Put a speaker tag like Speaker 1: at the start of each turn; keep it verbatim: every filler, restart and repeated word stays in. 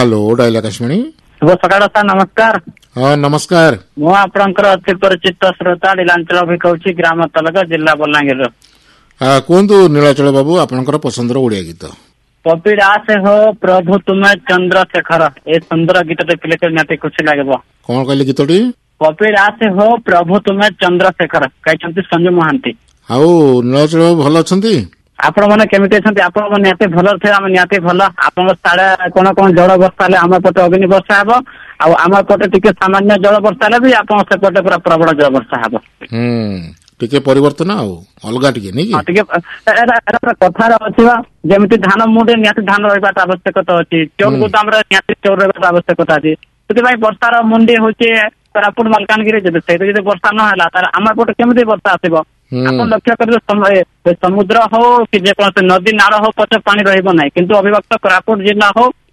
Speaker 1: Hello dial Akashvani
Speaker 2: शुभ सकाळ sir नमस्कार।
Speaker 1: हाँ नमस्कार
Speaker 2: मु आपणकर अति परिचित श्रोता नीलांचल भी कहूँ ग्राम तलक जिला बलांगीर।
Speaker 1: कहतु नीलाचल बाबू आपणकर पसंदर ओडिया गीत
Speaker 2: कपिड़ा से हो प्रभु तुम्हें चंद्रशेखर ए सुंदर गीत देखिले तो निहाती खुशी लगे।
Speaker 1: कौन कहले गीतटी
Speaker 2: कपिड़ा से हो प्रभु तुम्हें चंद्रशेखर कहते संजू महांती।
Speaker 1: आउ नीलाचल बाबू भल अच्छी
Speaker 2: आपण मैंने केमिति अछंती आपण निहाती भल थे आम निहाती भल आपण साढ़े कौन कौन जल वर्षा हेले आम पटे अग्नि वर्षा हेब आम पटे टिके सामान्य जल वर्षा हेले भी आपण सेपटे पूरा प्रबल जल वर्षा हेब।
Speaker 1: टिके परिवर्तन आउ अलगा टिके नहीं कि
Speaker 2: टिके कथार अछि जेमिति धान मुंडे निहाती धान रहिबाटा आवश्यकता अछि चौर गोदाम रे निहाती चौर रहिबाटा आवश्यकता अछि सेति वर्षार मुंडे होचे कोरापुट मालकानगिरी जदि से जदि वर्षा न होला तार आम पटे केमिति वर्षा आसीबो। आपण लक्ष्य कर समुद्र हो कि जेकोसी नदी नाल हो पच पानी रहिबो नाही किंतु अविभक्त कोरापुट जिला हो